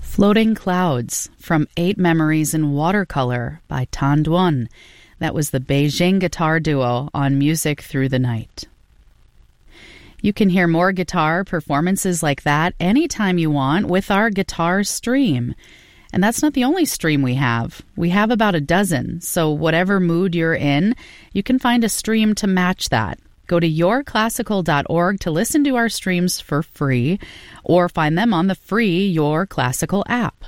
Floating Clouds from 8 Memories in Watercolor by Tan Duan. That was the Beijing guitar duo on Music Through the Night. You can hear more guitar performances like that anytime you want with our guitar stream. And that's not the only stream we have. We have about a dozen, so whatever mood you're in, you can find a stream to match that. Go to yourclassical.org to listen to our streams for free, or find them on the free Your Classical app.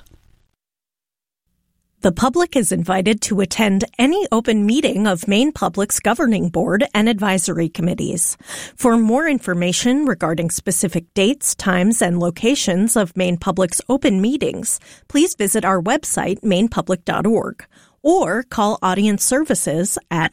The public is invited to attend any open meeting of Maine Public's governing board and advisory committees. For more information regarding specific dates, times, and locations of Maine Public's open meetings, please visit our website, mainepublic.org, or call Audience Services at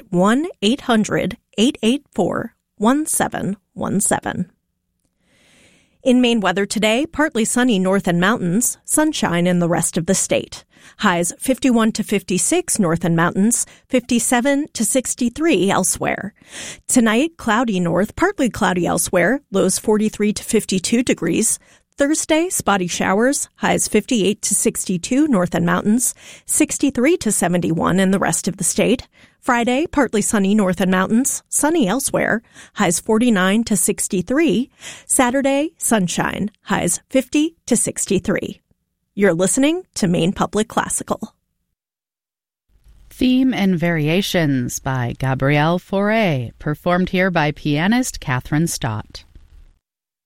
1-800-884-1717. In Maine weather today, partly sunny north and mountains, sunshine in the rest of the state. Highs 51 to 56 north and mountains, 57 to 63 elsewhere. Tonight, cloudy north, partly cloudy elsewhere, lows 43 to 52 degrees. Thursday, spotty showers, highs 58 to 62 north and mountains, 63 to 71 in the rest of the state. Friday, partly sunny north and mountains, sunny elsewhere, highs 49 to 63. Saturday, sunshine, highs 50 to 63. You're listening to Maine Public Classical. Theme and Variations by Gabrielle Fauré, performed here by pianist Catherine Stott.